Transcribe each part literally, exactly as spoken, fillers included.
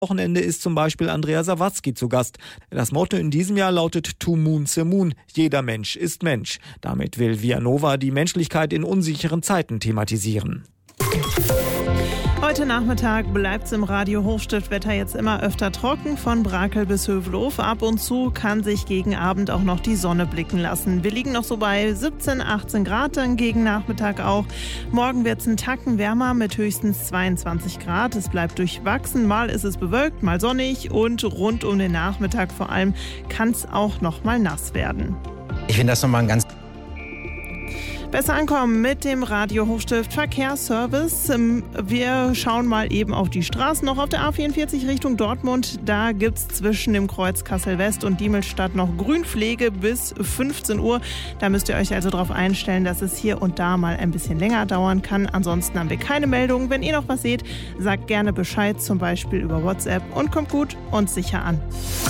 Wochenende ist zum Beispiel Andrea Sawatzki zu Gast. Das Motto in diesem Jahr lautet To Moon Se Moon. Jeder Mensch ist Mensch. Damit will Vianova die Menschlichkeit in unsicheren Zeiten thematisieren. Heute Nachmittag bleibt es im Radio Hochstiftwetter jetzt immer öfter trocken, von Brakel bis Hövelhof. Ab und zu kann sich gegen Abend auch noch die Sonne blicken lassen. Wir liegen noch so bei siebzehn, achtzehn Grad, dann gegen Nachmittag auch. Morgen wird es einen Tacken wärmer mit höchstens zweiundzwanzig Grad. Es bleibt durchwachsen, mal ist es bewölkt, mal sonnig und rund um den Nachmittag vor allem kann es auch noch mal nass werden. Ich finde das nochmal ein ganz... Besser ankommen mit dem Radio Hochstift Verkehrsservice. Wir schauen mal eben auf die Straßen. Noch auf der A vierundvierzig Richtung Dortmund. Da gibt es zwischen dem Kreuz Kassel-West und Diemelstadt noch Grünpflege bis fünfzehn Uhr. Da müsst ihr euch also darauf einstellen, dass es hier und da mal ein bisschen länger dauern kann. Ansonsten haben wir keine Meldungen. Wenn ihr noch was seht, sagt gerne Bescheid, zum Beispiel über WhatsApp, und kommt gut und sicher an.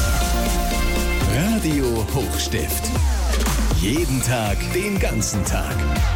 Radio Hochstift. Jeden Tag, den ganzen Tag.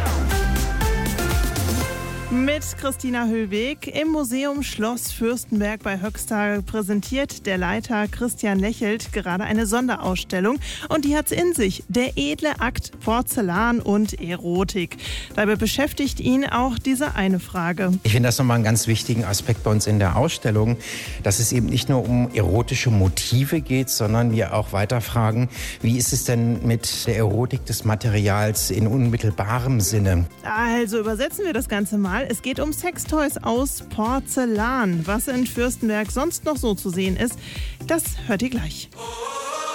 Mit Christina Höllweg. Im Museum Schloss Fürstenberg bei Höxter präsentiert der Leiter Christian Lächelt gerade eine Sonderausstellung. Und die hat's in sich. Der edle Akt Porzellan und Erotik. Dabei beschäftigt ihn auch diese eine Frage. Ich finde das nochmal einen ganz wichtigen Aspekt bei uns in der Ausstellung, dass es eben nicht nur um erotische Motive geht, sondern wir auch weiter fragen, wie ist es denn mit der Erotik des Materials in unmittelbarem Sinne? Also übersetzen wir das Ganze mal. Es geht um Sextoys aus Porzellan. Was in Fürstenberg sonst noch so zu sehen ist, das hört ihr gleich.